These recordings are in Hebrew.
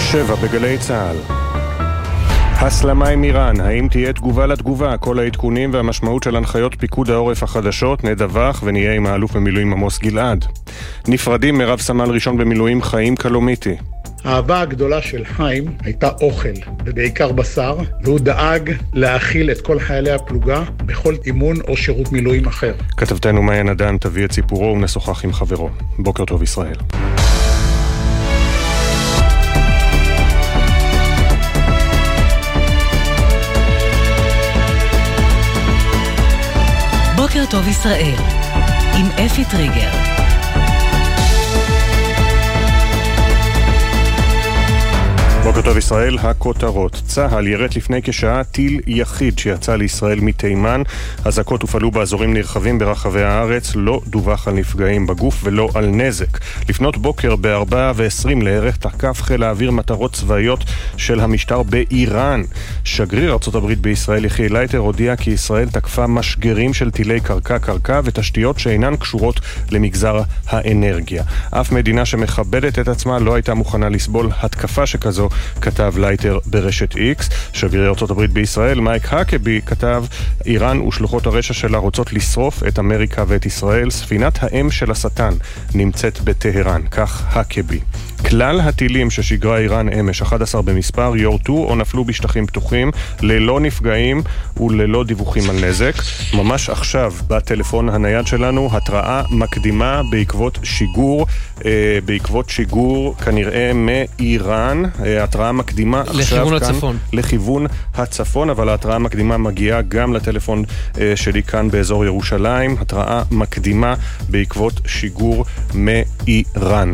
7 בגלי צהל. הסלמה עם איראן, האם תהיה תגובה לתגובה? כל העדכונים והמשמעות של הנחיות פיקוד העורף החדשות נדווח ונהיה עם האלוף במילואים עמוס גלעד. נפרדים מרב סמל ראשון במילואים חיים קלומיטי. האהבה הגדולה של חיים הייתה אוכל, ובעיקר בשר, והוא דאג להאכיל את כל חיילי הפלוגה בכל אימון או שירות מילואים אחר. כתבתנו מאיה נדן תביא את סיפורו ונשוחח עם חברו. בוקר טוב ישראל. בוקר טוב ישראל, עם אפי טריגר. בוקר טוב ישראל, הכותרות. צהל ירט לפני כשעה טיל יחיד שיצא לישראל מתימן. אזעקות הופעלו באזורים נרחבים ברחבי הארץ, לא דווח על נפגעים בגוף ולא על נזק. לפנות בוקר ב-4:20 לערך תקף חיל האוויר מטרות צבאיות של המשטר באיראן. שגריר ארצות הברית בישראל יחיאל לייטר הודיע כי ישראל תקפה משגרים של טילי קרקע ותשתיות שאינן קשורות למגזר האנרגיה. אף מדינה שמכבדת את עצמה לא הייתה מוכנה לסבול התקפה שכזו, כתב לייטר ברשת X. שגריר ארצות הברית בישראל מייק הקבי כתב, איראן ושלוחות הרשע שלה רוצות לשרוף את אמריקה ואת ישראל. ספינת האם של השטן נמצאת בטהרן, כך הקבי. כלל הטילים ששגרה איראן אמש, 11 במספר, יורטו או נפלו בשטחים פתוחים, ללא נפגעים וללא דיווחים על נזק. ממש עכשיו בטלפון הנייד שלנו התראה מקדימה בעקבות שיגור כנראה מאיראן. התראה מקדימה לכיוון עכשיו הצפון. כאן לכיוון הצפון, אבל ההתראה המקדימה מגיעה גם לטלפון שלי כאן באזור ירושלים. התראה מקדימה בעקבות שיגור מאיראן.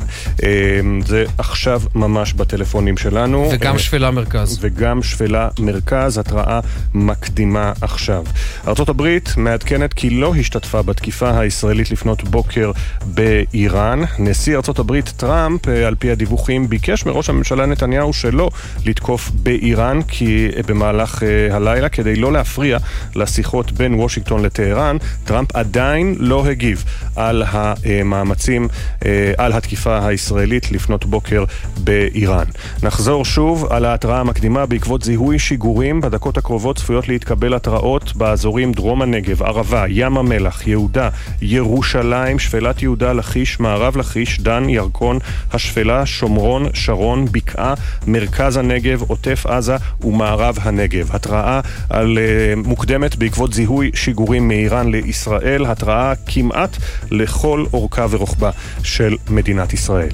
זה עכשיו ממש בטלפונים שלנו. וגם שפלה מרכז. וגם שפלה מרכז, התראה מקדימה עכשיו. ארצות הברית מעדכנת כי לא השתתפה בתקיפה הישראלית לפנות בוקר באיראן. נשיא ארצות הברית טראמפ, על פי הדיווחים, ביקש מראש הממשלה נתניהו שלא לתקוף באיראן כי במהלך הלילה, כדי לא להפריע לשיחות בין וושינגטון לטהרן. טראמפ עדיין לא הגיב על המאמצים, על התקיפה הישראלית לפנות בוקר באיראן. נחזור שוב על ההתראה המקדימה בעקבות זיהוי שיגורים. בדקות הקרובות צפויות להתקבל התראות באזורים דרום הנגב, ערבה, ים המלח, יהודה, ירושלים, שפלת יהודה, לכיש, מערב לכיש, דן, ירקון, השפלה, שומרון, שרון, בקעה, מרכז הנגב, עוטף עזה ומערב הנגב. התראה על מוקדמת בעקבות זיהוי שיגורים מאיראן לישראל. התראה כמעט לכל אורכה ורוחבה של מדינת ישראל.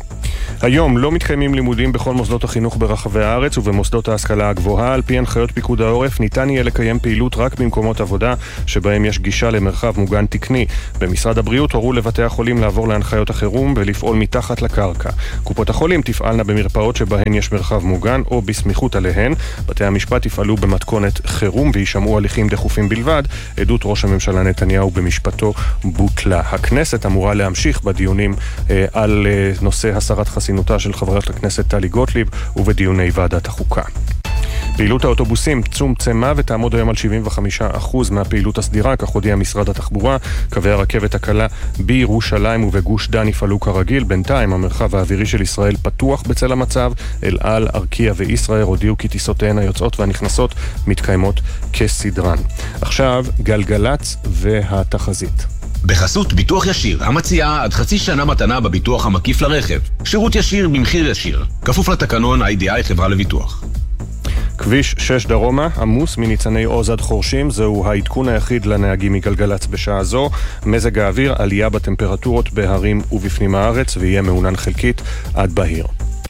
היום לא מתקיימים לימודים בכל מוסדות החינוך ברחבי הארץ ובמוסדות ההשכלה הגבוהה. על פי הנחיות פיקוד העורף ניתן יהיה לקיים פעילות רק במקומות עבודה שבהם יש גישה למרחב מוגן תקני. במשרד הבריאות הורו לבתי החולים לעבור להנחיות החירום ולפעול מתחת לקרקע. קופות החולים תפעלנה במרפאות שבהן יש מרחב מוגן או בסמיכות עליהן. בתי המשפט יפעלו במתכונת חירום וישמעו הליכים דחופים בלבד. עדות ראש הממשלה נתניהו במשפטו בוטלה. הכנסת אמורה להמשיך בדיונים על נושא הסרת חסינותה של חברת הכנסת טלי גוטליב ובדיוני ועדת החוקה. פעילות האוטובוסים צומצמה ותעמוד היום על 75% מהפעילות הסדירה, כך הודיע משרד התחבורה. קווי הרכבת הקלה בירושלים ובגוש דן יפעלו כרגיל. בינתיים המרחב האווירי של ישראל פתוח בצל המצב. אל על, ארקיע וישראל הודיעו כי טיסותיהן היוצאות והנכנסות מתקיימות כסדרן. עכשיו גלגלץ והתחזית. בחסות ביטוח ישיר, המציעה עד חצי שנה מתנה בביטוח המקיף לרכב. שירות ישיר במחיר ישיר. כפוף לתקנון IDI חברה לביטוח. כביש 6 דרומה, עמוס מניצני עוז עד חורשים, זהו העדכון היחיד לנהגים מגלגלץ בשעה זו. מזג האוויר, עלייה בטמפרטורות בהרים ובפנים הארץ, ויהיה מעונן חלקית עד בהיר.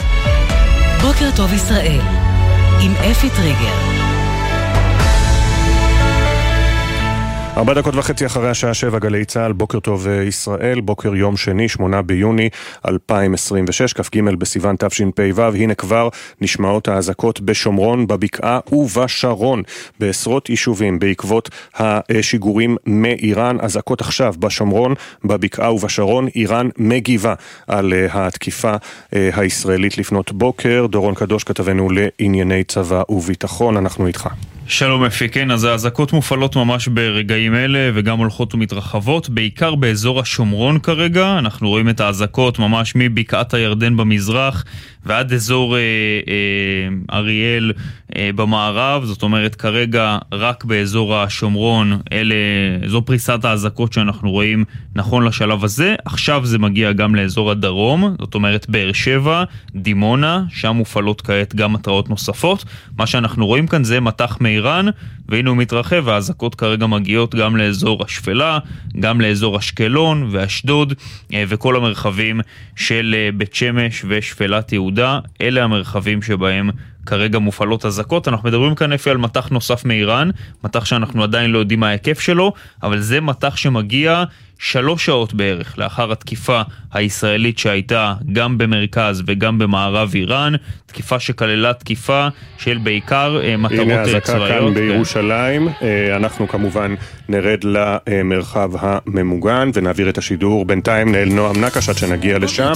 בוקר טוב ישראל, עם אפי טריגר. 4:30 אחרי השעה 7 גלי צהל. בוקר טוב ישראל, בוקר יום שני 8 ביוני 2026, כ"ג בסיוון תשפ"ו. הנה כבר נשמעות האזעקות בשומרון, בבקעה ובשרון בעשרות יישובים בעקבות השיגורים מאיראן. אזעקות עכשיו בשומרון, בבקעה ובשרון. איראן מגיבה על התקיפה הישראלית לפנות בוקר. דורון קדוש כתבנו לענייני צבא וביטחון, אנחנו איתך. שלום אפי, כן, אז האזעקות מופעלות ממש ברגעים אלה וגם הולכות ומתרחבות, בעיקר באזור השומרון כרגע. אנחנו רואים את האזעקות ממש מבקעת הירדן במזרח ועד אזור אריאל במערב. זאת אומרת כרגע רק באזור השומרון, זו פריסת האזעקות שאנחנו רואים נכון לשלב הזה. עכשיו זה מגיע גם לאזור הדרום, זאת אומרת באר שבע, דימונה, שם מופעלות כעת גם התראות נוספות. מה שאנחנו רואים כאן זה מטח מאיראן, והנה הוא מתרחב, והאזעקות כרגע מגיעות גם לאזור השפלה, גם לאזור אשקלון ואשדוד, וכל המרחבים של בית שמש ושפלת יהודה. אלה המרחבים שבהם כרגע מופעלות אזעקות. אנחנו מדברים כאן אפי על מטח נוסף מאיראן, מטח שאנחנו עדיין לא יודעים מה ההיקף שלו, אבל זה מטח שמגיע 3 שעות בערך לאחר התקיפה הישראלית שהייתה גם במרכז וגם במערב איראן, תקיפה שכללה תקיפה של בעיקר מטרות צבאיות. הנה הזקה כאן בירושלים. אנחנו כמובן נרד למרחב הממוגן ונעביר את השידור בינתיים לאל נועם נקש עד שנגיע לשם.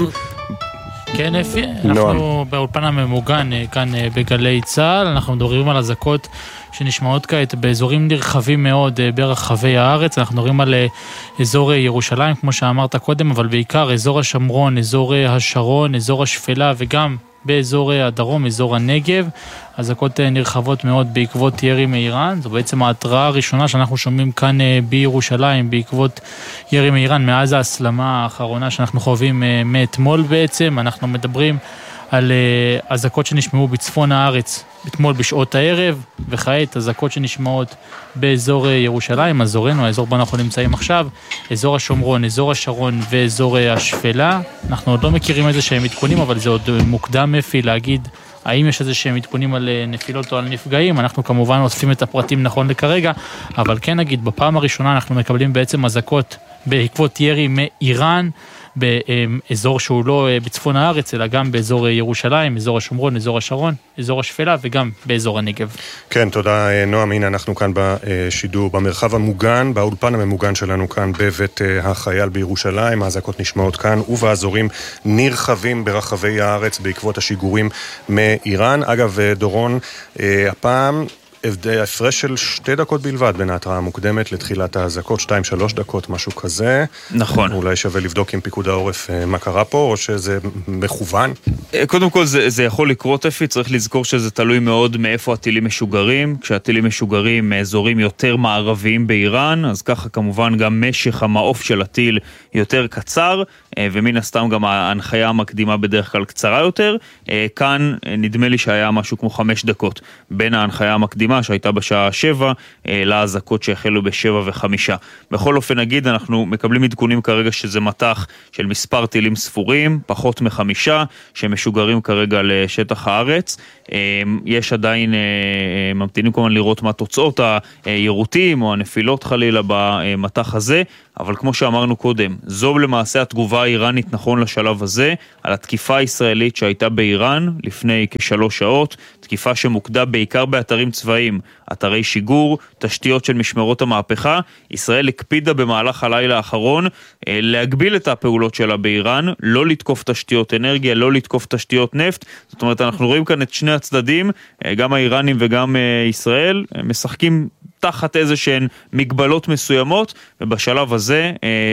כן אפי, אנחנו באולפן הממוגן כאן בגלי צהל, אנחנו מדברים על אזעקות שנשמעות כעת באזורים נרחבים מאוד ברחבי הארץ. אנחנו מדברים על אזור ירושלים כמו שאמרת קודם, אבל בעיקר אזור השומרון, אזור השרון, אזור השפלה וגם באזור הדרום, אזור הנגב. אזעקות נרחבות מאוד בעקבות ירי מאיראן. זו בעצם ההתראה הראשונה שאנחנו שומעים כאן בירושלים בעקבות ירי מאיראן מאז ההסלמה האחרונה שאנחנו חווים מאתמול בעצם. אנחנו מדברים על אזעקות שנשמעו בצפון הארץ אתמול בשעות הערב, וכעת אזעקות שנשמעות באזור ירושלים, אזורנו, האזור בו אנחנו נמצאים עכשיו, אזור השומרון, אזור השרון ואזור השפלה. אנחנו עוד לא מכירים איזה שהם עדכונים, אבל זה עוד מוקדם אפי להגיד האם יש איזה שהם עדכונים על נפילות או על נפגעים. אנחנו כמובן אוספים את הפרטים נכון לכרגע, אבל כן נגיד, בפעם הראשונה אנחנו מקבלים בעצם אזעקות בעקבות ירי מאיראן, באזור שהוא לא בצפון הארץ, אלא גם באזור ירושלים, אזור השומרון, אזור השרון, אזור השפלה וגם באזור הנגב. כן, תודה נועם. הנה אנחנו כאן בשידור במרחב המוגן, באולפן הממוגן שלנו כאן בבית החייל בירושלים. האזעקות נשמעות כאן ובאזורים נרחבים ברחבי הארץ בעקבות השיגורים מאיראן. אגב, דורון, הפעם הפרש של 2 דקות בלבד בין ההתראה המוקדמת לתחילת האזעקות, 2-3 דקות, משהו כזה. נכון. אולי שווה לבדוק עם פיקוד העורף מה קרה פה, או שזה מכוון? קודם כל זה יכול לקרות אפי, צריך לזכור שזה תלוי מאוד מאיפה הטילים משוגרים. כשהטילים משוגרים מאזורים יותר מערביים באיראן, אז ככה כמובן גם משך המעוף של הטיל יותר קצר, ומן הסתם גם ההנחיה המקדימה בדרך כלל קצרה יותר. כאן נדמה לי שהיה משהו כמו 5 דקות בין ההנחיה המקדימה שהייתה בשעה 7 להזעקות שהחלו ב7 ו5. בכל אופן נגיד, אנחנו מקבלים עדכונים כרגע שזה מטח של מספר טילים ספורים, פחות מ5 שמשוגרים כרגע לשטח הארץ. יש עדיין ממתינים כמובן לראות מה תוצאות היירוטים או הנפילות חלילה במטח הזה, אבל כמו שאמרנו קודם, זו למעשה התגובה האיראנית נכון לשלב הזה על התקיפה הישראלית שהייתה באיראן לפני כ3 שעות, תקיפה שמוקדה בעיקר באתרים צבאיים, אתרי שיגור, תשתיות של משמרות המהפכה. ישראל הקפידה במהלך הלילה האחרון להגביל את הפעולות שלה באיראן, לא לתקוף תשתיות אנרגיה, לא לתקוף תשתיות נפט. זאת אומרת, אנחנו רואים כאן את שני הצדדים, גם האיראנים וגם ישראל, משחקים תחת איזה שהן מגבלות מסוימות, ובשלב הזה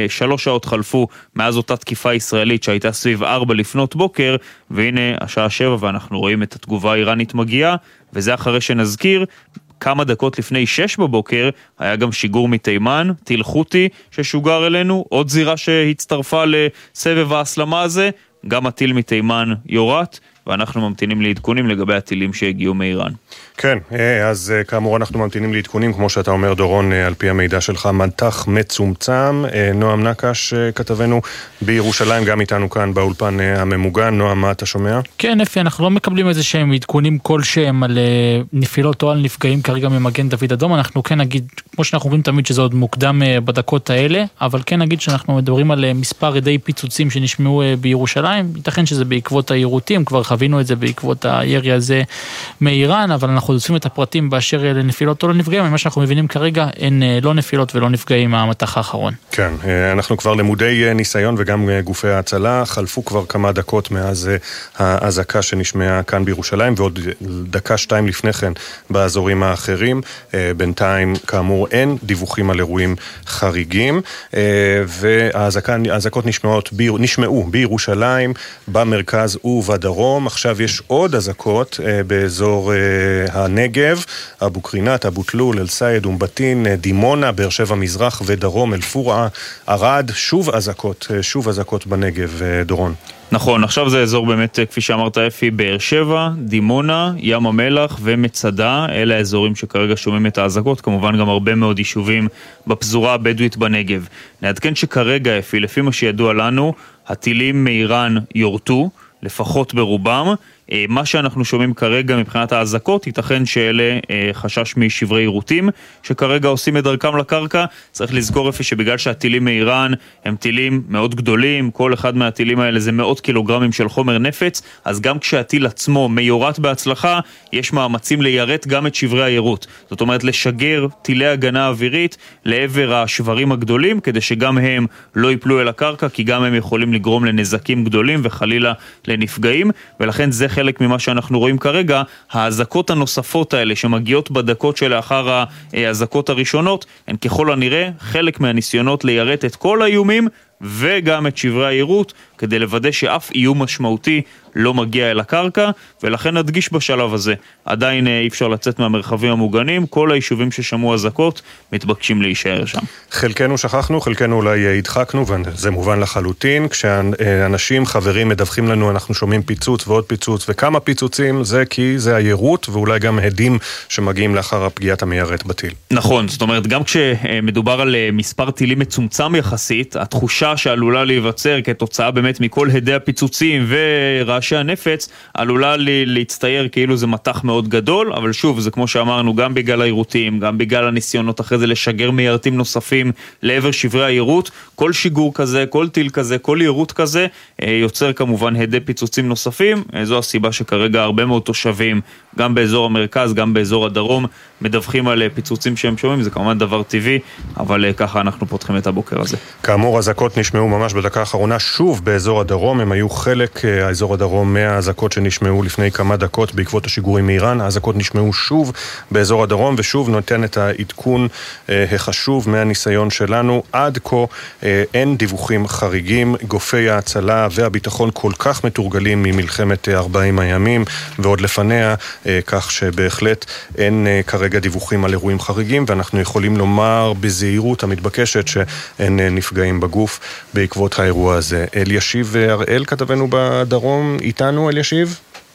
3 שעות חלפו מאז אותה תקיפה ישראלית שהייתה סביב 4 לפנות בוקר, והנה השעה 7 ואנחנו רואים את התגובה האיראנית מגיעה, וזה אחרי שנזכיר, כמה דקות לפני 6 בבוקר היה גם שיגור מתימן, טיל חותי ששוגר אלינו, עוד זירה שהצטרפה לסבב ההסלמה הזה, גם הטיל מתימן יורט, ואנחנו ממתינים לעדכונים לגבי הטילים שהגיעו מאיראן. כן, אז כאמור אנחנו ממתינים לעדכונים, כמו שאתה אומר דורון, על פי המידע שלך, מטח מצומצם. נועם נקש כתבנו בירושלים, גם איתנו כאן באולפן הממוגן. נועם, מה אתה שומע? כן, אפי, אנחנו לא מקבלים איזה שהם עדכונים כלשהם על נפילות או על נפגעים כרגע ממגן דוד אדום. אנחנו כן נגיד, כמו שאנחנו אומרים תמיד שזה עוד מוקדם בדקות האלה, אבל כן נגיד שאנחנו מדברים על מספר ידי פיצוצים שנשמעו בירושלים. ייתכן שזה בעקבות היירוטים, כבר חווינו את זה בעקבות הירי הזה מאיראן, אבל אנחנו עושים את הפרטים באשר לנפילות או לא נפגעים, ממה שאנחנו מבינים כרגע אין לא נפילות ולא נפגעים מהמתח האחרון. כן, אנחנו כבר למודי ניסיון וגם גופי ההצלה, חלפו כבר כמה דקות מאז האזעקה שנשמעה כאן בירושלים, ועוד דקה שתיים לפני כן באזורים האחרים. בינתיים כאמור אין דיווחים על אירועים חריגים, והאזעקות נשמעו בירושלים, במרכז ובדרום. עכשיו יש עוד אזעקות באזור הנגב, אבו קרינת, אבו תלול, אל סייד, אום בטין, דימונה, באר שבע מזרח ודרום, אל פורעה, ערד, שוב אזעקות בנגב, דורון. נכון, עכשיו זה אזור באמת, כפי שאמרת אפי, באר שבע, דימונה, ים המלח ומצדה, אלה האזורים שכרגע שומעים את האזעקות, כמובן גם הרבה מאוד יישובים בפזורה הבדואית בנגב. נעדכן שכרגע אפי, לפי מה שידוע לנו, הטילים מאיראן יורטו, לפחות ברובם. מה שאנחנו שומעים כרגע מבחינת האזעקות, ייתכן שאלה חשש משברי יירוטים, שכרגע עושים את דרכם לקרקע. צריך לזכור אפי שבגלל שהטילים מאיראן הם טילים מאוד גדולים, כל אחד מהטילים האלה זה מאות קילוגרמים של חומר נפץ, אז גם כשהטיל עצמו מיורט בהצלחה, יש מאמצים ליירט גם את שברי היירוט. זאת אומרת, לשגר טילי הגנה אווירית לעבר השברים הגדולים, כדי שגם הם לא ייפלו אל הקרקע, כי גם הם יכולים לגרום לנזקים גדולים וחלילה לנפגעים, ולכן זה חלק ממה שאנחנו רואים כרגע. האזעקות הנוספות האלה שמגיעות בדקות שלאחר האזעקות הראשונות, הן ככל הנראה חלק מהניסיונות ליירט את כל האיומים וגם את שברי היירוט, כדי לוודא שאף איום משמעותי לא מגיע אל הקרקע, ולכן נדגיש בשלב הזה, עדיין אי אפשר לצאת מהמרחבים המוגנים, כל היישובים ששמעו אזעקות מתבקשים להישאר שם. חלקנו שכחנו, חלקנו אולי הדחקנו, וזה מובן לחלוטין, כשאנשים, חברים מדווחים לנו, אנחנו שומעים פיצוץ ועוד פיצוץ וכמה פיצוצים, זה כי זה היירוט, ואולי גם הדים שמגיעים לאחר הפגיעת המיירט בטיל. נכון, זאת אומרת, גם כשמדובר על מספר טילים מצומצם יחסית, התחושה שעלולה להיווצר כתוצאה באמת מכל הדי הפיצוצים ורעשי הנפץ, עלולה להצטייר כאילו זה מתח מאוד גדול, אבל שוב, זה כמו שאמרנו, גם בגלל היירוטים, גם בגלל הניסיונות אחרי זה לשגר מיירטים נוספים לעבר שברי היירוט, כל שיגור כזה, כל טיל כזה, כל יירוט כזה, יוצר כמובן הדי פיצוצים נוספים. זו הסיבה שכרגע הרבה מאוד תושבים, גם באזור המרכז, גם באזור הדרום, מדווחים על פיצוצים שהם שומעים. זה כמובן דבר טבעי, אבל ככה אנחנו פותחים את הבוקר הזה. כאמור, אזעקות נשמעו ממש בדקה האחרונה שוב באזור הדרום. הם היו חלק, האזור הדרום, מהאזעקות שנשמעו לפני כמה דקות בעקבות השיגורים מאיראן. האזעקות נשמעו שוב באזור הדרום, ושוב נותן את העדכון החשוב מהניסיון שלנו. עד כה אין דיווחים חריגים. גופי ההצלה והביטחון כל כך מתורגלים ממלחמת 40 הימים ועוד לפניה, כך שבהחלט אין כרגע דיווחים על אירועים חריגים, ואנחנו יכולים לומר בזהירות המתבקשת שאין נפגעים בגוף בעקבות האירוע הזה. אלישיב הראל, כתבנו בדרום, איתנו אלישיב?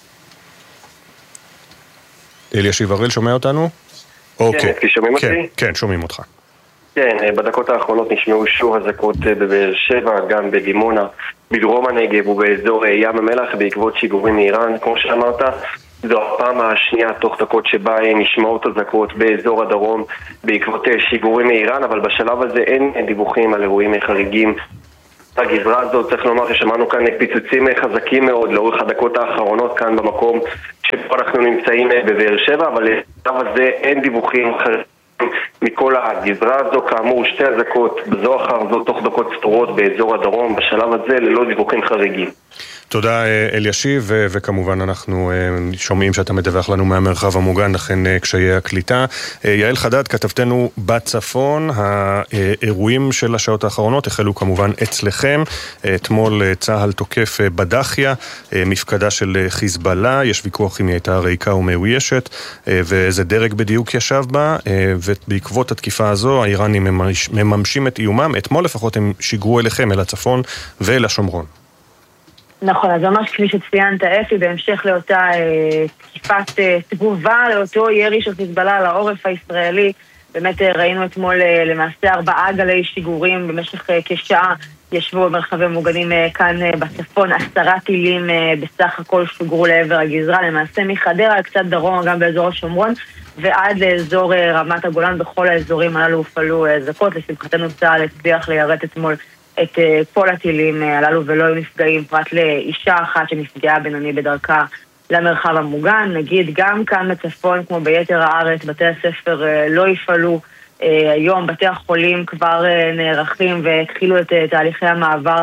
אלישיב הראל, שומע אותנו? כן, שומעים אותי? כן, שומעים אותך. כן, בדקות האחרונות נשמעו שוב אזעקות בבאר שבע, גם בדימונה, בדרום הנגב ובאזור ים המלח בעקבות שיגורים מאיראן, כמו שאמרת. זו הפעם השנייה תוך דקות שבה נשמעות אזעקות באזור הדרום בעקבות שיגורים מאיראן, אבל בשלב הזה אין דיווחים על אירועים חריגים. הגזרה הזאת, צריך לומר ששמענו כאן פיצוצים חזקים מאוד לאורך הדקות האחרונות כאן במקום שבו אנחנו נמצאים בבאר שבע, אבל בשלב הזה אין דיווחים חריגים מכל הגזרה הזו. כאמור, שתי אזעקות בזו אחר זו תוך דקות ספורות באזור הדרום, בשלב הזה ללא דיווחים חריגים. תודה אלישיב, וכמובן אנחנו שומעים שאתה מדווח לנו מהמרחב המוגן, לכן קשיי הקליטה. יעל חדד, כתבתנו בצפון, האירועים של השעות האחרונות החלו כמובן אצלכם. אתמול צהל תוקף בדחיה, מפקדה של חיזבאללה, יש ויכוח אם היא הייתה ריקה ומאוישת, ואיזה דרג בדיוק ישב בה, ובעקבות התקיפה הזו האיראנים מממשים את איומם. אתמול לפחות הם שיגרו אליכם, אל הצפון ואל השומרון. נכון, אז ממש כפי שציינת אפי, בהמשך לאותה תקיפת תגובה, לאותו ירי של חיזבאללה על העורף הישראלי, באמת ראינו אתמול למעשה 4 גלי שיגורים במשך כשעה, ישבו במרחבים מוגנים כאן בצפון, 10 טילים בסך הכל שוגרו לעבר הגזרה, למעשה מחדרה קצת דרום, גם באזור השומרון, ועד לאזור רמת הגולן. בכל האזורים הללו הופעלו אזעקות. לשמחתנו צה"ל הצליח ליירט אתמול את כל הטילים הללו ולא היו נפגעים פרט לאישה אחת שנפגעה בינוני בדרכה למרחב המוגן. נגיד גם כאן בצפון כמו ביתר הארץ בתי הספר לא יפעלו היום, בתי החולים כבר נערכים והתחילו את תהליכי המעבר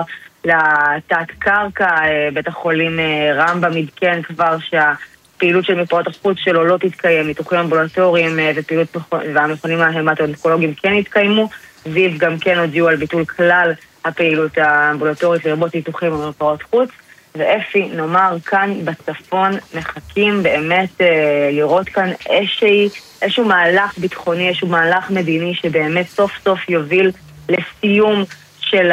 לתת קרקע. בית החולים רמב"ם עדכן כבר שהפעילות של מרפאות החוץ שלו לא תתקיים, ניתוחים אמבולטוריים והמכונים ההמטו-אונקולוגיים כן יתקיימו. זיו גם כן הודיעו על ביטול כלל הפעילות האמבולטורית לרבות ניתוחים ומרפאות חוץ. ואפי, נאמר, כאן בצפון מחכים באמת לראות כאן איזשהו מהלך ביטחוני, איזשהו מהלך מדיני שבאמת סוף סוף יוביל לסיום של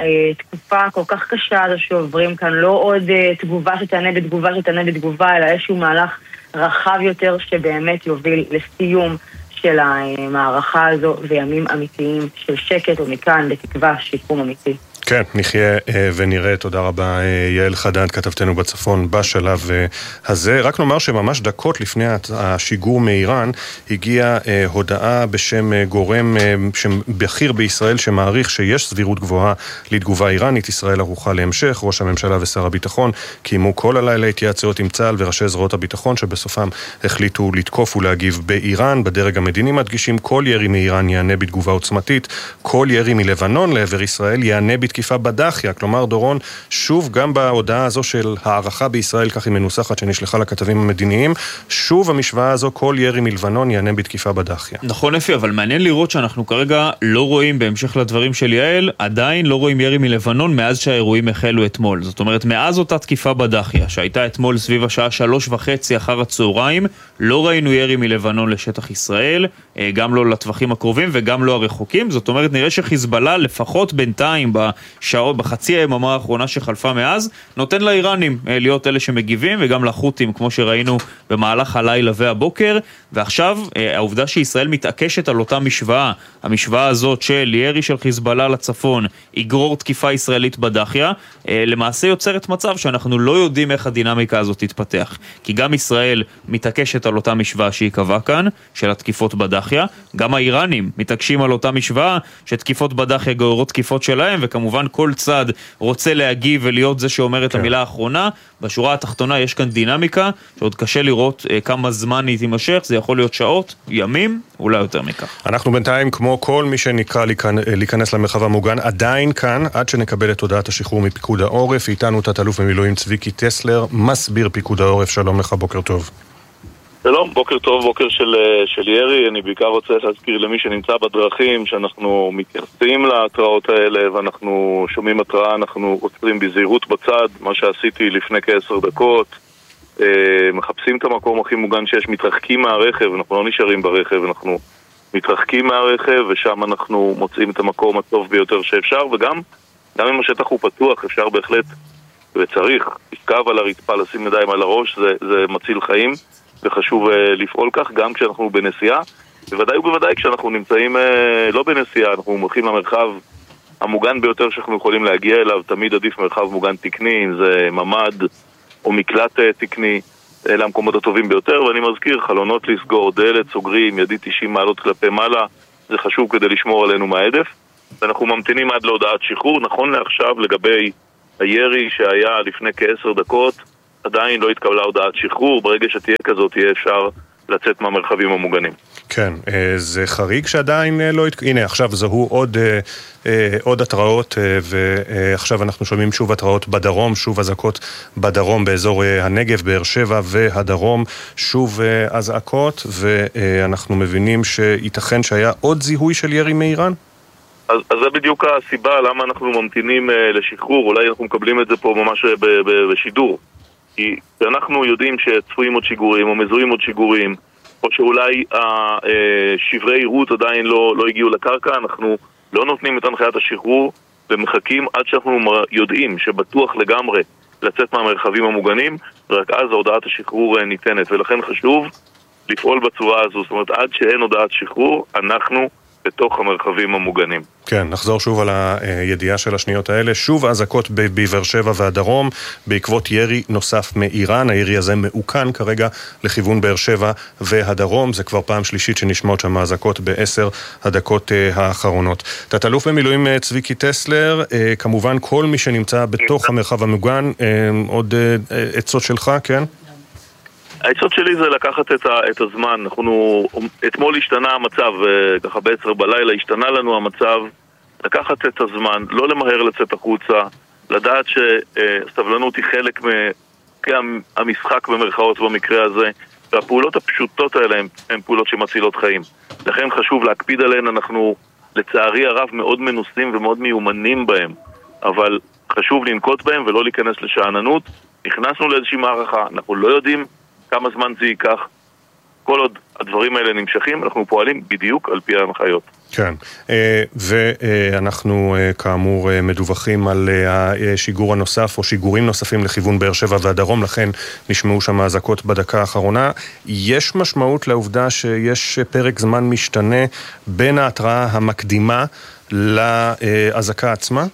התקופה כל כך קשה הזו שעוברים כאן. לא עוד תגובה שתענה בתגובה, אלא איזשהו מהלך רחב יותר שבאמת יוביל לסיום של המערכה הזו וימים אמיתיים של שקט, ומכאן בתקווה שיקום אמיתי. כן, נחיה ונראה. תודה רבה יעל חדד, כתבתנו בצפון בשלב הזה. רק נאמר שממש דקות לפני השיגור מאיראן הגיעה הודעה בשם גורם בכיר בישראל שמעריך שיש סבירות גבוהה לתגובה איראנית. ישראל ערוכה להמשך. ראש הממשלה ושר הביטחון קיימו כל הלילה התייעצויות עם צה"ל וראשי זרועות הביטחון שבסופם החליטו לתקוף ולהגיב באיראן. בדרג המדיני מדגישים כל ירי מאיראן יענה בתגובה עוצמתית, כל ירי מלבנון לעבר ישראל יענה תקיפה בדחיה. כלומר, דורון, שוב גם בהודעה הזו של הערכה בישראל, כך היא מנוסחת שנשלחה לכתבים המדיניים, שוב המשוואה הזו, כל ירי מלבנון יענה בתקיפה בדחיה. נכון אפי, אבל מעניין לראות שאנחנו כרגע לא רואים, בהמשך לדברים של יעל, עדיין לא רואים ירי מלבנון מאז שהאירועים החלו אתמול. זאת אומרת, מאז אותה תקיפה בדחיה, שהייתה אתמול סביב השעה 3:30 אחר הצהריים, לא ראינו ירי מלבנון לשטח ישראל, גם לא לטווחים הקרובים וגם לא הרחוקים. זאת אומרת, נראה שחיזבאללה לפחות בינתיים בשעות, בחצי היממה האחרונה שחלפה מאז, נותן לאיראנים להיות אלה שמגיבים, וגם לחות'ים, כמו שראינו במהלך הלילה והבוקר. ועכשיו, העובדה שישראל מתעקשת על אותה משוואה, המשוואה הזאת של ירי של חיזבאללה לצפון, יגרור תקיפה ישראלית בדחיה, למעשה יוצרת מצב שאנחנו לא יודעים איך הדינמיקה הזאת תתפתח. כי גם ישראל מתעקשת על אותה משוואה שהיא קבעה כאן, של התקיפות בדחיה, גם האיראנים מתעקשים על אותה משוואה, שתקיפות בדחיה גוררות תקיפות שלהם, וכמובן כל צד רוצה להגיב ולהיות זה שאומר את המילה האחרונה. בשורה התחתונה יש כאן דינמיקה שעוד קשה לראות כמה זמן היא תימשך, זה יכול להיות שעות, ימים, אולי יותר מכך. אנחנו בינתיים, כמו כל מי שנקרא להיכנס למרחב המוגן, עדיין כאן, עד שנקבל את הודעת השחרור מפיקוד העורף. איתנו תת-אלוף במילואים צביקי טסלר, מסביר פיקוד העורף. שלום לך, בוקר טוב. שלום, בוקר טוב, בוקר של ירי. אני בעיקר רוצה להזכיר למי שנמצא בדרכים שאנחנו מתייחסים להתראות האלה, ואנחנו שומעים התראה, אנחנו עוצרים בזהירות בצד, מה שעשיתי לפני כ10 דקות, מחפשים את המקום הכי מוגן שיש, מתרחקים מהרכב, אנחנו לא נשארים ברכב, אנחנו מתרחקים מהרכב, ושם אנחנו מוצאים את המקום הטוב ביותר שאפשר, וגם אם השטח הוא פתוח, אפשר בהחלט וצריך לשכב על הרצפה, לשים ידיים על הראש, זה מציל חיים. וחשוב לפעול כך גם כשאנחנו בנסיעה, בוודאי ובוודאי כשאנחנו נמצאים לא בנסיעה, אנחנו הולכים למרחב המוגן ביותר שאנחנו יכולים להגיע אליו. תמיד עדיף מרחב מוגן תקני, אם זה ממד או מקלט תקני, אלה המקומות הטובים ביותר. ואני מזכיר, חלונות לסגור, דלת סוגרים, ידי 90 מעלות כלפי מעלה, זה חשוב כדי לשמור עלינו מהעדף. ואנחנו ממתינים עד להודעת שחרור. נכון לעכשיו לגבי הירי שהיה לפני כ10 דקות, עדיין לא התקבלה הודעת שחרור. ברגע שתהיה כזאת, יהיה אפשר לצאת מהמרחבים המוגנים. כן, זה חריג שעדיין לא... הנה, עכשיו זהו עוד התראות, ועכשיו אנחנו שומעים שוב התראות בדרום, שוב אזעקות בדרום באזור הנגב, באר שבע והדרום, שוב אזעקות, ואנחנו מבינים שייתכן שהיה עוד זיהוי של ירי מאיראן? אז זה בדיוק הסיבה למה אנחנו ממתינים לשחרור. אולי אנחנו מקבלים את זה פה ממש בשידור. כי אנחנו יודעים שצפויים עוד שיגורים או מזוהים עוד שיגורים, או שאולי שברי עירות עדיין לא הגיעו לקרקע, אנחנו לא נותנים את הנחיית השחרור ומחכים עד שאנחנו יודעים שבטוח לגמרי לצאת מהמרחבים המוגנים, ורק אז הודעת השחרור ניתנת. ולכן חשוב לפעול בצורה הזו. זאת אומרת, עד שאין הודעת שחרור, אנחנו בתוך המרחבים המוגנים. כן, נחזור שוב על הידיעה של השניות האלה. שוב אזעקות בבאר שבע והדרום בעקבות ירי נוסף מאיראן. הירי הזה מאוכן כרגע לכיוון באר שבע והדרום. זה כבר פעם שלישית שנשמעות שם אזעקות ב10 הדקות האחרונות. תת-אלוף במילואים צביקי טסלר, כמובן כל מי שנמצא בתוך המרחב המוגן, עוד עצות שלך, כן? העצות שלי זה לקחת את הזמן. אתמול השתנה המצב, ככה ב10 בלילה השתנה לנו המצב, לקחת את הזמן, לא למהר לצאת החוצה, לדעת שסבלנות היא חלק מהמשחק במרכאות במקרה הזה, והפעולות הפשוטות האלה הן פעולות שמצילות חיים. לכן חשוב להקפיד עליהן, אנחנו לצערי הרב מאוד מנוסים ומאוד מיומנים בהם, אבל חשוב לנקוט בהם ולא להיכנס לשעננות. נכנסנו לאיזושהי מערכה, אנחנו לא יודעים כמה זמן זה ייקח. כל עוד הדברים האלה נמשכים, אנחנו פועלים בדיוק על פי ההנחיות. כן, ואנחנו כאמור מדווחים על השיגור הנוסף או שיגורים נוספים לכיוון באר שבע והדרום, לכן נשמעו שם אזעקות בדקה האחרונה. יש משמעות לעובדה שיש פרק זמן משתנה בין ההתראה המקדימה לאזעקה עצמה?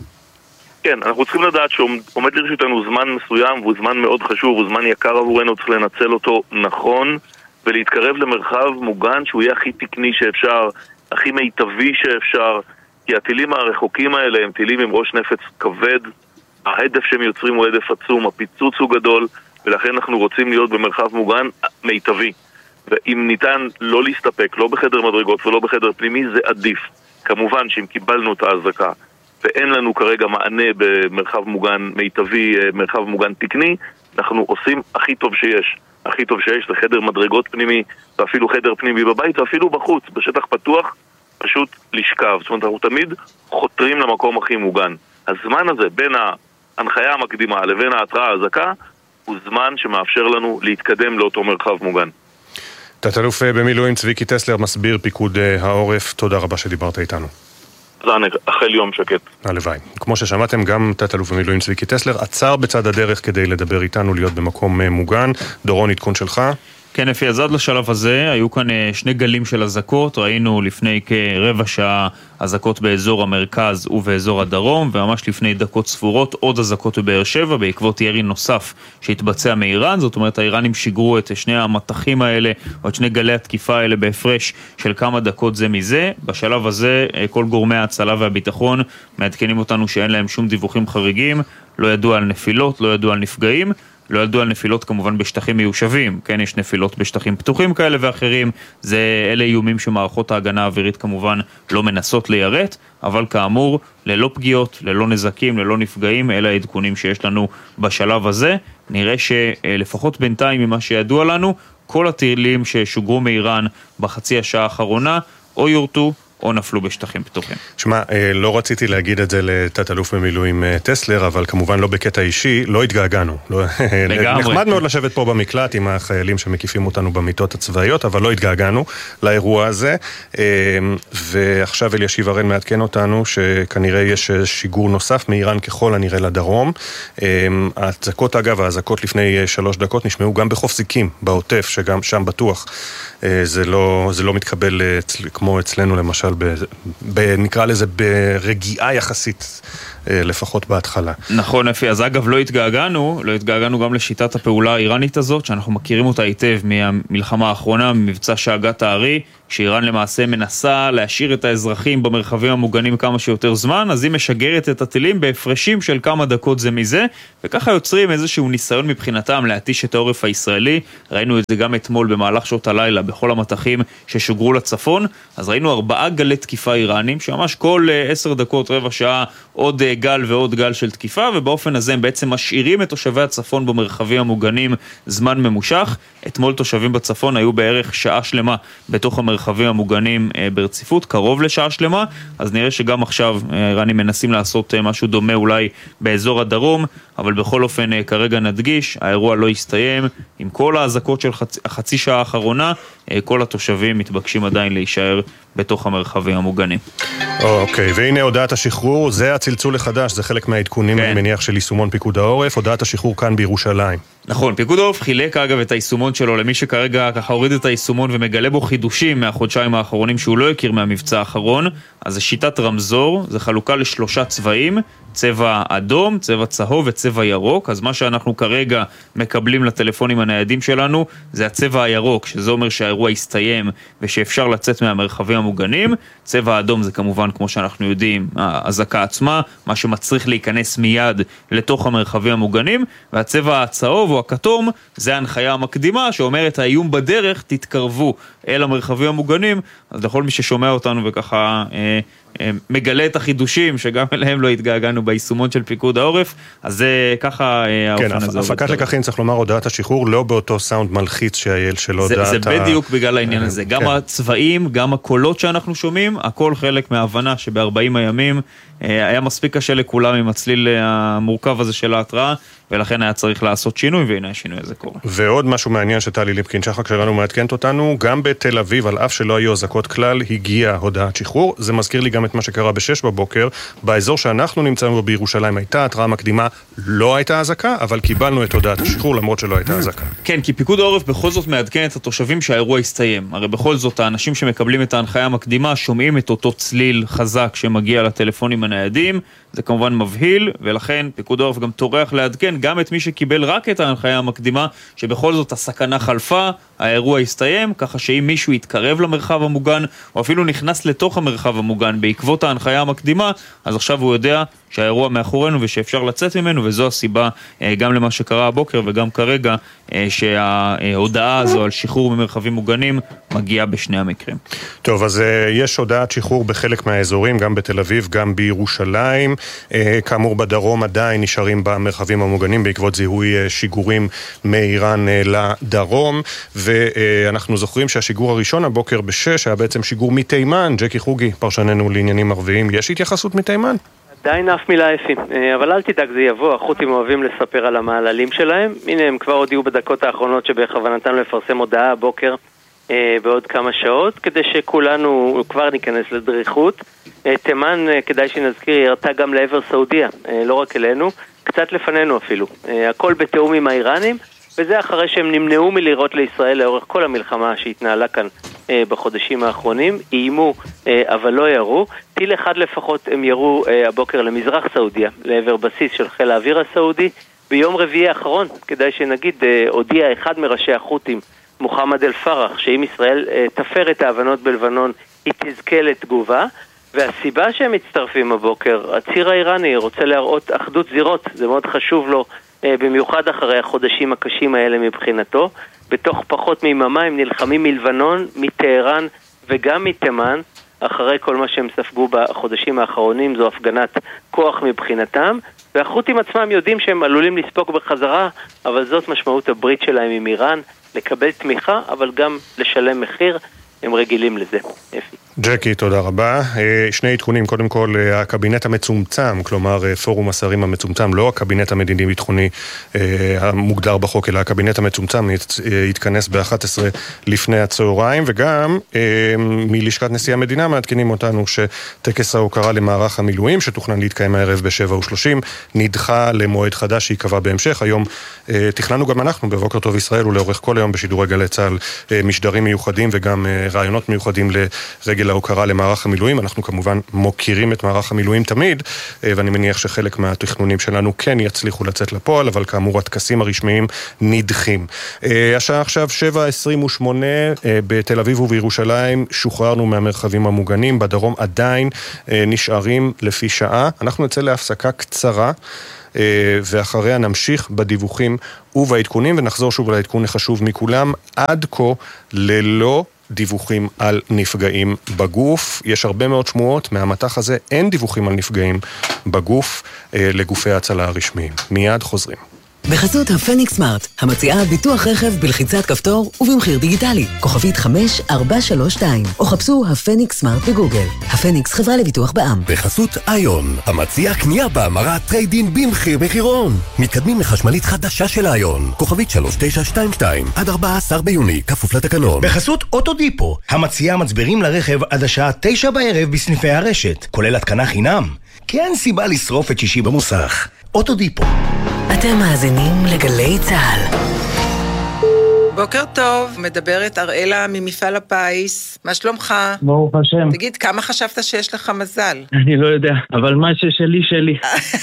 כן, אנחנו צריכים לדעת שעומד לרשותנו זמן מסוים, והוא זמן מאוד חשוב, הוא זמן יקר עבורנו, צריך לנצל אותו נכון, ולהתקרב למרחב מוגן שהוא יהיה הכי תקני שאפשר, הכי מיטבי שאפשר, כי הטילים הרחוקים האלה הם טילים עם ראש נפץ כבד, ההדף שהם יוצרים הוא הדף עצום, הפיצוץ הוא גדול, ולכן אנחנו רוצים להיות במרחב מוגן מיטבי. ואם ניתן לא להסתפק, לא בחדר מדרגות ולא בחדר פנימי, זה עדיף. כמובן שאם קיבלנו את ההזעקה, ואין לנו כרגע מענה במרחב מוגן מיטבי, מרחב מוגן תקני, אנחנו עושים הכי טוב שיש. הכי טוב שיש זה חדר מדרגות פנימי, ואפילו חדר פנימי בבית, ואפילו בחוץ, בשטח פתוח, פשוט לשכב. זאת אומרת, אנחנו תמיד חותרים למקום הכי מוגן. הזמן הזה בין ההנחיה המקדימה לבין ההתראה ההזעקה, הוא זמן שמאפשר לנו להתקדם לאותו מרחב מוגן. תת-אלוף במילואים צביקי טסלר, מסביר פיקוד העורף, תודה רבה שדיברת איתנו. אחל יום שקט. הלוואי. כמו ששמעתם, גם תת-אלוף במילואים צביקי טסלר עצר בצד הדרך כדי לדבר איתנו, להיות במקום מוגן. דורון, עדכון שלך? כן, אפי, אז עד לשלב הזה היו כאן שני גלים של אזעקות, ראינו לפני כרבע שעה אזעקות באזור המרכז ובאזור הדרום, וממש לפני דקות ספורות עוד אזעקות בבאר שבע בעקבות ירי נוסף שהתבצע מאיראן. זאת אומרת, האיראנים שיגרו את שני המתחים האלה או את שני גלי התקיפה האלה בהפרש של כמה דקות זה מזה. בשלב הזה כל גורמי ההצלה והביטחון מעדכנים אותנו שאין להם שום דיווחים חריגים, לא ידוע על נפילות, לא ידוע על נפגעים, לא ידוע על נפילות כמובן בשטחים מיושבים, כן, יש נפילות בשטחים פתוחים כאלה ואחרים, אלה איומים שמערכות ההגנה האווירית כמובן לא מנסות ליירט, אבל כאמור, ללא פגיעות, ללא נזקים, ללא נפגעים, אלה העדכונים שיש לנו בשלב הזה. נראה שלפחות בינתיים ממה שידוע לנו, כל הטילים ששוגרו מאיראן בחצי השעה האחרונה, או יורטו, או נפלו בשטחים פתוחים. שמע, לא רציתי להגיד את זה לתת-אלוף במילואים טסלר, אבל כמובן לא בקטע אישי, לא התגעגענו. נחמד מאוד לשבת פה במקלט עם החיילים שמקיפים אותנו במיטות הצבאיות, אבל לא התגעגענו לאירוע הזה. ועכשיו אלישיב הרן מעדכן אותנו שכנראה יש שיגור נוסף מאיראן ככל הנראה לדרום. ההצקות, אגב, ההזקות לפני 3 דקות נשמעו גם בחוף זיקים, בעוטף, שגם שם בטוח. זה לא מתקבל כמו אצלנו למשל, נקרא לזה ברגיעה יחסית, לפחות בהתחלה. נכון, אפי, אז אגב לא התגעגענו גם לשיטת הפעולה האיראנית הזאת, שאנחנו מכירים אותה היטב מהמלחמה האחרונה, ממבצע שאגת הארי, שאיראן למעשה מנסה להשאיר את האזרחים במרחבים המוגנים כמה שיותר זמן, אז היא משגרת את הטילים בהפרשים של כמה דקות זה מזה, וככה יוצרים איזשהו ניסיון מבחינתם להתיש את העורף הישראלי. ראינו את זה גם אתמול במהלך שעות הלילה, בכל המתחים ששוגרו לצפון, אז ראינו 4 גלי תקיפה איראנים, שממש כל 10 דקות, רבע שעה, עוד גל ועוד גל של תקיפה, ובאופן הזה הם בעצם משאירים את תושבי הצפון במרחבים המוגנים זמן ממושך. אתמול תושבים בצפון היו בערך שעה שלמה בתוך המרחבים המוגנים ברציפות, קרוב לשעה שלמה, אז נראה שגם עכשיו האיראנים מנסים לעשות משהו דומה אולי באזור הדרום, אבל בכל אופן כרגע נדגיש, האירוע לא יסתיים, עם כל ההזקות של החצי שעה האחרונה, כל התושבים מתבקשים עדיין להישאר בתוך המרחבים המוגנים. אוקיי, והנה הודעת השחרור, זה הצלצול החדש, זה חלק מהעדכונים, אני מניח, של יישומון פיקוד העורף, הודעת השחרור כאן בירושלים. נכון, פיקוד העורף חילק אגב את היישומון שלו למי שכרגע ככה הוריד את היישומון ומגלה בו חידושים מהחודשיים האחרונים שהוא לא הכיר מהמבצע האחרון. אז זה שיטת רמזור, זה חלוקה לשלושה צבעים, צבע אדום, צבע צהוב וצבע ירוק. אז מה שאנחנו כרגע מקבלים לטלפונים הניידים שלנו זה הצבע הירוק, שזה אומר שהאירוע יסתיים ושאפשר לצאת מהמרחבים המוגנים. צבע האדום זה כמובן, כמו שאנחנו יודעים, ההזקה עצמה, מה שמצריך להיכנס מיד לתוך המרחבים המוגנים. והצבע הצהוב או הכתום זה ההנחיה המקדימה שאומרת האיום בדרך, תתקרבו אל המרחבים המוגנים. אז לכל מי ששומע אותנו וככה מגלה את החידושים שגם אליהם לא התגעגענו ביישומון של פיקוד העורף, אז זה ככה האופן הזה. כן, הפקת לקחים צריך לומר הודעת השחרור לא באותו סאונד מלחיץ שהייל של הודעת זה בדיוק בגלל העניין הזה, גם הצבעים, גם הקולות שאנחנו שומעים, הכל חלק מההבנה שב-40 הימים היה מספיק קשה לכולם עם הצליל המורכב הזה של ההתראה, ולכן היה צריך לעשות שינוי, והנה השינוי הזה קורה. ועוד משהו מעניין שטלי ליפקין שחק שלנו מעדכנת אותנו, גם בתל אביב, על אף שלא היו אזעקות כלל, הגיעה הודעת שחרור. זה מזכיר לי גם את מה שקרה ב-6 בבוקר, באזור שאנחנו נמצאים בירושלים הייתה התראה מקדימה, לא הייתה אזעקה, אבל קיבלנו את הודעת השחרור למרות שלא הייתה אזעקה. כן, כי פיקוד העורף בכל זאת מעדכן את התושבים שהאירוע יסתיים. הרי בכל זאת האנשים שמקבלים את ההנחיה המקדימה שומעים את אותו צליל חזק שמגיע לטלפונים הניידים. זה כמובן מבהיל, ולכן פיקוד העורף גם טורח לעדכן גם את מי שקיבל רק את ההנחיה המקדימה, שבכל זאת הסכנה חלפה, האירוע יסתיים, ככה שאם מישהו יתקרב למרחב המוגן, או אפילו נכנס לתוך המרחב המוגן בעקבות ההנחיה המקדימה, אז עכשיו הוא יודע שהאירוע מאחורינו ושאפשר לצאת ממנו, וזו הסיבה גם למה שקרה הבוקר וגם כרגע, שההודעה הזו על שחרור במרחבים מוגנים מגיעה בשני המקרים. טוב, אז יש הודעת שחרור בחלק מהאזורים, גם בתל אביב, גם בירושלים. כאמור בדרום עדיין נשארים במרחבים המוגנים בעקבות זיהוי שיגורים מאיראן לדרום, ואנחנו זוכרים שהשיגור הראשון הבוקר ב-6 היה בעצם שיגור מתימן. ג'קי חוגי, פרשננו לעניינים ערביים, יש התייחסות מתימן? עדיין אף מילה אפי, אבל אל תדאג, זה יבוא. החות'ים אוהבים לספר על המעללים שלהם. הנה, הם כבר הודיעו בדקות האחרונות שבכוונתם לפרסם הודעה הבוקר בעוד כמה שעות, כדי שכולנו כבר ניכנס לדריכות. תימן, כדאי שנזכיר, ירתה גם לעבר סעודיה, לא רק אלינו, קצת לפנינו אפילו. הכל בתאום עם האיראנים, וזה אחרי שהם נמנעו מלירות לישראל לאורך כל המלחמה שהתנהלה כאן בחודשים האחרונים. איימו, אבל לא ירו. טיל אחד לפחות הם ירו הבוקר למזרח סעודיה, לעבר בסיס של חיל האוויר הסעודי. ביום רביעי האחרון, כדאי שנגיד, הודיע אחד מראשי החות'ים, מוחמד אל-פרח, שאם ישראל תפר את ההבנות בלבנון, היא תזכה לתגובה. והסיבה שהם מצטרפים הבוקר, הציר האיראני רוצה להראות אחדות זירות, זה מאוד חשוב לו, במיוחד אחרי החודשים הקשים האלה מבחינתו. בתוך פחות מיממה הם נלחמים מלבנון, מטהרן וגם מתימן. אחרי כל מה שהם ספגו בחודשים האחרונים, זו הפגנת כוח מבחינתם, והחות'ים עצמם יודעים שהם עלולים לספוג בחזרה, אבל זאת משמעות הברית שלהם עם איראן, לקבל תמיכה, אבל גם לשלם מחיר. הם רגילים לזה. ג'קי, תודה רבה. שני עדכונים, קודם כל, הקבינט המצומצם, כלומר פורום השרים המצומצם, לא הקבינט המדיני-ביטחוני המוגדר בחוק, אלא הקבינט המצומצם יתכנס ב-11 לפני הצהריים, וגם מלשכת נשיא המדינה מעדכנים אותנו שטקס ההוקרה למערך המילואים, שתוכנן להתקיים הערב ב-7:30, נדחה למועד חדש שיקבע בהמשך. היום תכננו גם אנחנו בבוקר טוב ישראל, ולאורך כל היום בשידורי גלי צה"ל משדרים מיוחדים וגם רעיונות מיוחדים לרגל ההוקרה למערך המילואים. אנחנו כמובן מוקירים את מערך המילואים תמיד, ואני מניח שחלק מהתכנונים שלנו כן יצליחו לצאת לפועל, אבל כאמור הטקסים הרשמיים נדחים. השעה עכשיו 7:28 בתל אביב ובירושלים, שוחררנו מהמרחבים המוגנים, בדרום עדיין נשארים לפי שעה. אנחנו נצא להפסקה קצרה, ואחריה נמשיך בדיווחים ובעדכונים, ונחזור שוב לעדכון החשוב מכולם. עד כה ללא דיווחים על נפגעים בגוף. יש הרבה מאוד שמועות, מהמתח הזה אין דיווחים על נפגעים בגוף לגופי ההצלה הרשמיים. מיד חוזרים. בחסות הפניקס סמארט, המציעה ביטוח רכב בלחיצת כפתור ובמחיר דיגיטלי. כוכבית 5432, או חפשו הפניקס סמארט בגוגל. הפניקס חברה לביטוח בע"מ. בחסות איון, המציעה קנייה בהמרת טריידין במחיר מחירון. מתקדמים לחשמלית חדשה של איון. כוכבית 3922, עד 14 ביוני, כפוף לתקנון. בחסות אוטודיפו, המציעה מצברים לרכב עד השעה 9 בערב בסניפי הרשת, כולל התקנה חינם. כי אין סיבה לשרוף את שישי במוסך. אוטודיפו. אתם מאזינים לגלי צהל. בוקר טוב, מדברת אראלה ממפעל הפיס. מה שלומך? ברוך השם. תגיד, כמה חשבת שיש לך מזל? אני לא יודע, אבל מה ששלי שלי.